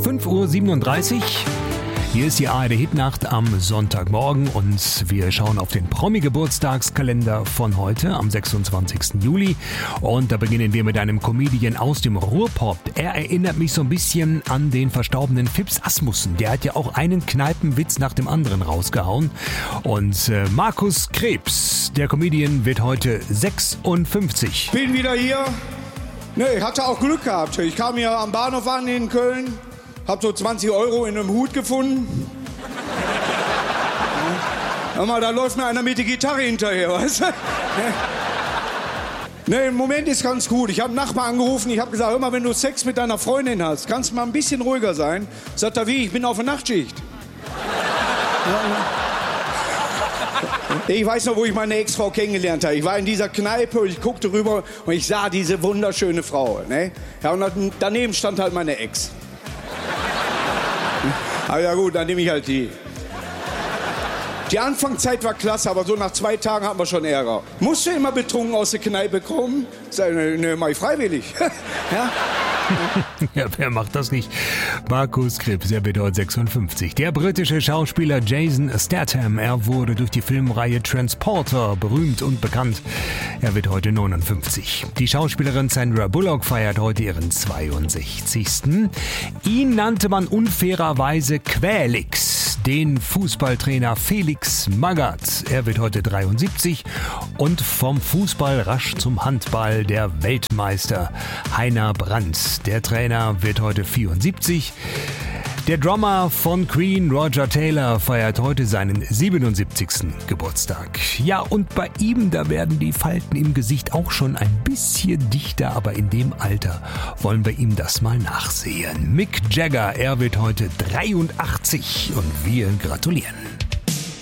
5:37 Uhr. Hier ist die ARD-Hitnacht am Sonntagmorgen und wir schauen auf den Promi-Geburtstagskalender von heute am 26. Juli. Und da beginnen wir mit einem Comedian aus dem Ruhrpott. Er erinnert mich so ein bisschen an den verstorbenen Phipps Asmussen. Der hat ja auch einen Kneipenwitz nach dem anderen rausgehauen. Und Markus Krebs, der Comedian, wird heute 56. Bin wieder hier. Ich hatte auch Glück gehabt. Ich kam hier am Bahnhof an in Köln. Hab so 20 Euro in einem Hut gefunden. Hör mal, da läuft mir einer mit der Gitarre hinterher, weißt du? Nee, im Moment ist ganz gut. Ich habe einen Nachbar angerufen, ich habe gesagt, hör mal, wenn du Sex mit deiner Freundin hast, kannst du mal ein bisschen ruhiger sein. Sagt er, wie? Ich bin auf der Nachtschicht. Ich weiß noch, wo ich meine Ex-Frau kennengelernt habe. Ich war in dieser Kneipe und ich guckte rüber und ich sah diese wunderschöne Frau. Ne? Ja, und daneben stand halt meine Ex. Aber ja gut, dann nehme ich halt die. Die Anfangszeit war klasse, aber so nach 2 Tagen hatten wir schon Ärger. Musst du immer betrunken aus der Kneipe kommen? Sag, ne, mach ich freiwillig. Ja? Ja, wer macht das nicht? Markus Krebs, er wird heute 56. Der britische Schauspieler Jason Statham, er wurde durch die Filmreihe Transporter berühmt und bekannt. Er wird heute 59. Die Schauspielerin Sandra Bullock feiert heute ihren 62. Ihn nannte man unfairerweise Quälix, den Fußballtrainer Felix Magath. Er wird heute 73. Und vom Fußball rasch zum Handball der Weltmeister Heiner Brandt. Der Trainer wird heute 74. Der Drummer von Queen, Roger Taylor, feiert heute seinen 77. Geburtstag. Ja, und bei ihm, da werden die Falten im Gesicht auch schon ein bisschen dichter, aber in dem Alter wollen wir ihm das mal nachsehen. Mick Jagger, er wird heute 83 und wir gratulieren.